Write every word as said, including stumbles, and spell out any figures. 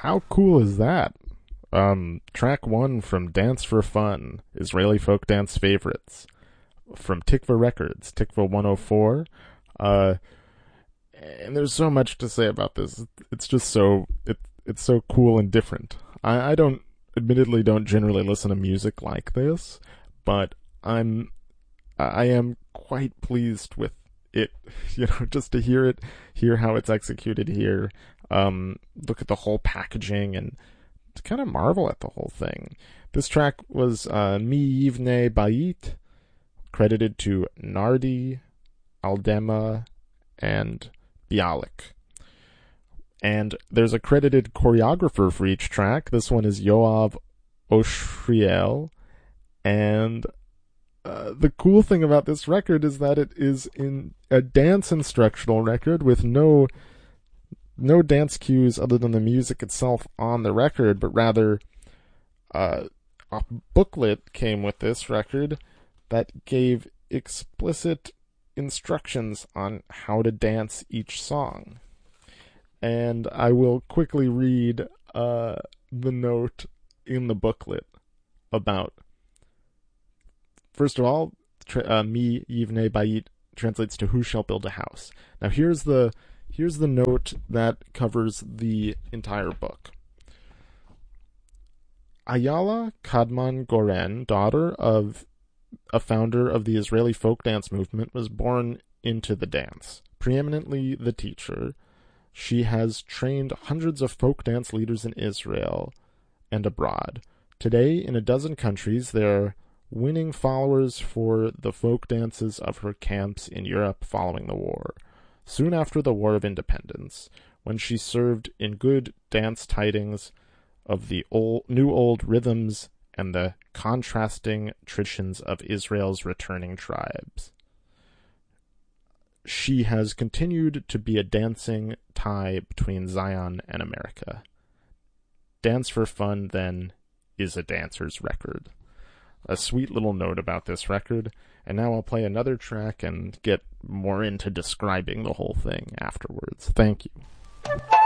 how cool is that? Um, track one from Dance for Fun, Israeli Folk Dance Favorites, from Tikva Records, Tikva one oh four. Uh, and there's so much to say about this. It's just so, it, it's so cool and different. I, I don't, admittedly don't generally listen to music like this, but I'm, I am quite pleased with it, you know, just to hear it, hear how it's executed here, um, look at the whole packaging and to kind of marvel at the whole thing. This track was uh, Mi Yivne Bait, credited to Nardi, Aldema, and Bialik. And there's a credited choreographer for each track. This one is Yoav Oshriel. And uh, the cool thing about this record is that it is in a dance instructional record with no no dance cues other than the music itself on the record, but rather uh, a booklet came with this record that gave explicit instructions on how to dance each song. And I will quickly read uh, the note in the booklet about, first of all, tra- uh, Mi Yivne Bait translates to who shall build a house. Now here's the here's the note that covers the entire book. Ayala Kadmon Goren, daughter of a founder of the Israeli folk dance movement, was born into the dance, preeminently the teacher. She has trained hundreds of folk dance leaders in Israel and abroad. Today, in a dozen countries, there are winning followers for the folk dances of her camps in Europe following the war. Soon after the War of Independence, when she served in good dance tidings of the old, new old rhythms and the contrasting traditions of Israel's returning tribes, she has continued to be a dancing tie between Zion and America. Dance for Fun, then, is a dancer's record. A sweet little note about this record, and now I'll play another track and get more into describing the whole thing afterwards. Thank you.